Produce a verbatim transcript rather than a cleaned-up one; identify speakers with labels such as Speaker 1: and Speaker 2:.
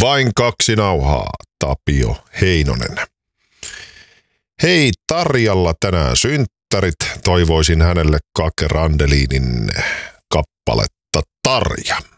Speaker 1: Vain kaksi nauhaa, Tapio Heinonen. Hei, Tarjalla tänään synttärit. Toivoisin hänelle Kake Randelinin kappaletta Tarja.